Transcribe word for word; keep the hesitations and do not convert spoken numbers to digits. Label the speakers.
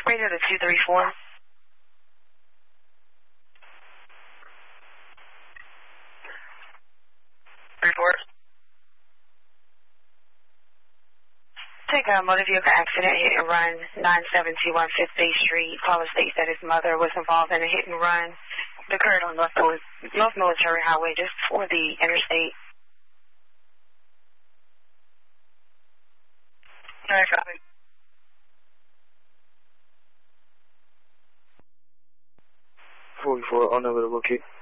Speaker 1: Radio to two three four. Report. Take a motor vehicle accident, hit and run, nine seven two one Fifth Bay Street. Caller states that his mother was involved in a hit and run. It occurred on North, North Military Highway just before the interstate. Sorry, copy.
Speaker 2: forty-four, on over to locate.